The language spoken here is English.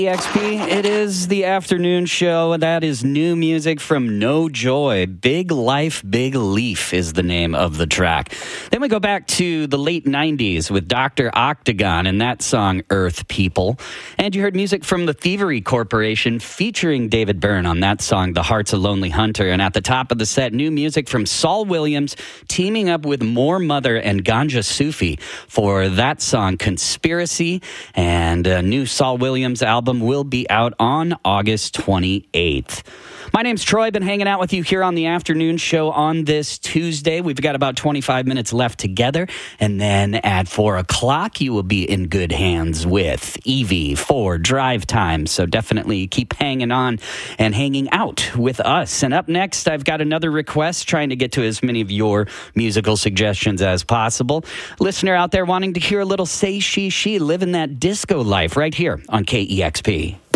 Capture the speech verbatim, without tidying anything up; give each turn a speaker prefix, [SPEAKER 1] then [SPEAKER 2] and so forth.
[SPEAKER 1] E X P, it is the afternoon show. That is new music from No Joy. Big Life, Big Leaf is the name of the track. Then we go back to the late nineties with Doctor Octagon and that song, Earth People. And you heard music from the Thievery Corporation featuring David Byrne on that song, The Heart's a Lonely Hunter. And at the top of the set, new music from Saul Williams teaming up with More Mother and Ganja Sufi for that song, Conspiracy. And a new Saul Williams album will be out on August twenty-eighth. My name's Troy. Been hanging out with you here on the afternoon show on this Tuesday. We've got about twenty-five minutes left together. And then at four o'clock, you will be in good hands with Evie for Drive Time. So definitely keep hanging on and hanging out with us. And up next, I've got another request, trying to get to as many of your musical suggestions as possible. Listener out there wanting to hear a little Say She She, living that disco life right here on K E X P.